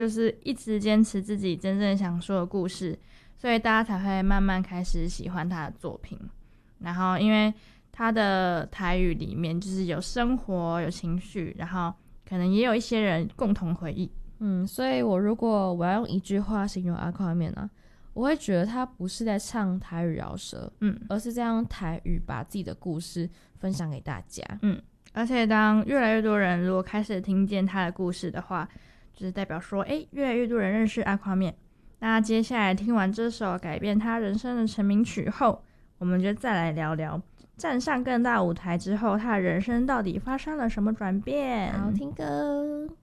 就是一直坚持自己真正想说的故事，所以大家才会慢慢开始喜欢他的作品。然后因为他的台语里面就是有生活有情绪，然后可能也有一些人共同回忆。 所以如果我要用一句话形容阿夸面啊，我会觉得他不是在唱台语饶舌，而是在用台语把自己的故事分享给大家。 而且当越来越多人如果开始听见他的故事的话，就是代表说越来越多人认识阿夸面。那接下来听完这首改变他人生的成名曲后，我们就再来聊聊站上更大舞台之后他的人生到底发生了什么转变。 好，听歌。